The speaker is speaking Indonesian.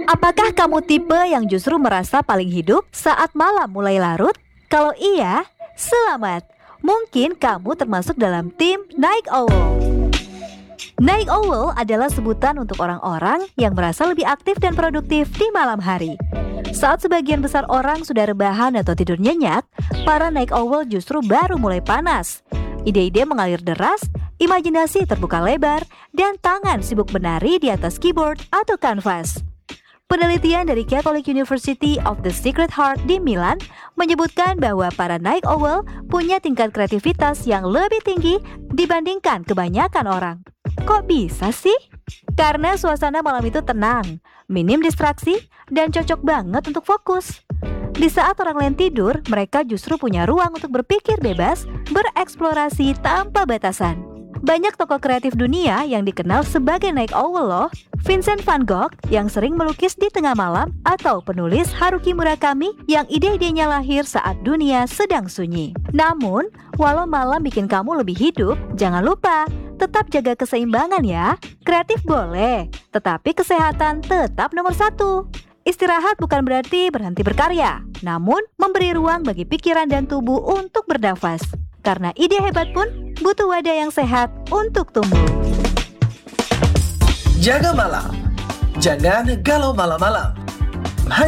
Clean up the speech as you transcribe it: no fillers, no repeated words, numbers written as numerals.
Apakah kamu tipe yang justru merasa paling hidup saat malam mulai larut? Kalau iya, selamat. Mungkin kamu termasuk dalam tim Night Owl. Night Owl adalah sebutan untuk orang-orang yang merasa lebih aktif dan produktif di malam hari. Saat sebagian besar orang sudah rebahan atau tidur nyenyak, para Night Owl justru baru mulai panas. Ide-ide mengalir deras, imajinasi terbuka lebar, dan tangan sibuk menari di atas keyboard atau kanvas. Penelitian dari Catholic University of the Sacred Heart di Milan menyebutkan bahwa para Night Owl punya tingkat kreativitas yang lebih tinggi dibandingkan kebanyakan orang. Kok bisa sih? Karena suasana malam itu tenang, minim distraksi, dan cocok banget untuk fokus. Di saat orang lain tidur, mereka justru punya ruang untuk berpikir bebas, bereksplorasi tanpa batasan. Banyak tokoh kreatif dunia yang dikenal sebagai Night Owl loh. Vincent van Gogh yang sering melukis di tengah malam, atau penulis Haruki Murakami yang ide-idenya lahir saat dunia sedang sunyi. Namun, walau malam bikin kamu lebih hidup, jangan lupa tetap jaga keseimbangan ya. Kreatif boleh, tetapi kesehatan tetap nomor satu. Istirahat bukan berarti berhenti berkarya, namun memberi ruang bagi pikiran dan tubuh untuk bernafas. Karena ide hebat pun butuh wadah yang sehat untuk tumbuh. Jaga malam, jangan galau malam-malam.